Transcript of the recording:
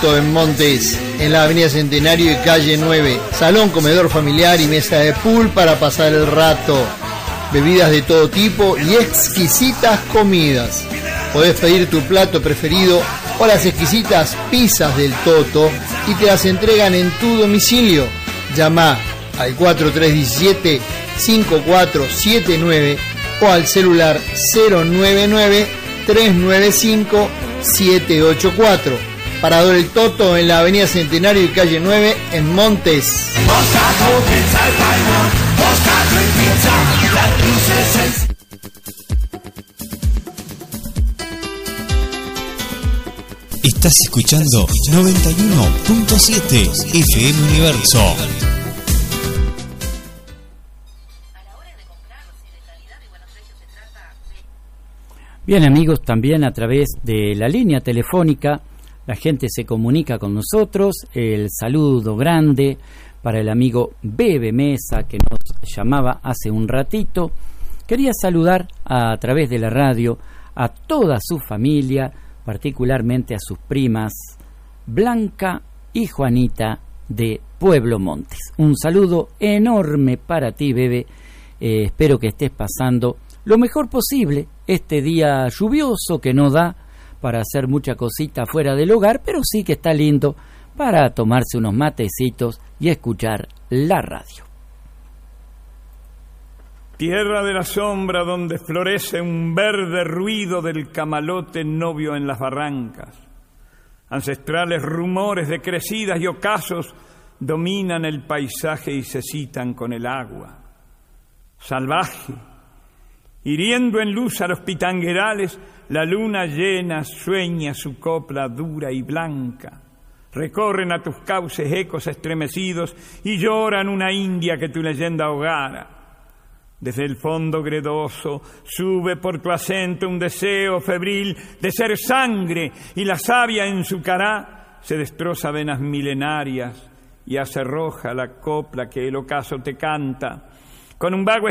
En Montes, en la avenida Centenario y calle 9, salón, comedor familiar y mesa de pool para pasar el rato, bebidas de todo tipo y exquisitas comidas. Podés pedir tu plato preferido o las exquisitas pizzas del Toto y te las entregan en tu domicilio. Llama al 4317-5479 o al celular 099-395-784. Parador El Toto en la avenida Centenario y calle 9 en Montes. Estás escuchando 91.7 FM Universo. Bien, amigos, también a través de la línea telefónica la gente se comunica con nosotros. El saludo grande para el amigo Bebe Mesa, que nos llamaba hace un ratito. Quería saludar a través de la radio a toda su familia, particularmente a sus primas Blanca y Juanita de Pueblo Montes. Un saludo enorme para ti, Bebe. Espero que estés pasando lo mejor posible este día lluvioso que no da para hacer mucha cosita fuera del hogar, pero sí que está lindo para tomarse unos matecitos y escuchar la radio. Tierra de la sombra donde florece un verde ruido del camalote novio en las barrancas. Ancestrales rumores de crecidas y ocasos dominan el paisaje y se citan con el agua. Salvaje, hiriendo en luz a los pitanguerales, la luna llena sueña su copla dura y blanca. Recorren a tus cauces ecos estremecidos y lloran una india que tu leyenda ahogara. Desde el fondo gredoso sube por tu acento un deseo febril de ser sangre, y la savia en su cará se destroza venas milenarias y hace roja la copla que el ocaso te canta. Con un vago